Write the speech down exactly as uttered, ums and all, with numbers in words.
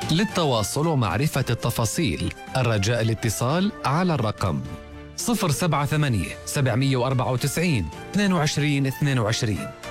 للتواصل ومعرفة التفاصيل الرجاء الاتصال على الرقم صفر سبعة ثمانية سبعمئة وأربعة وتسعين اثنين وعشرين اثنين وعشرين.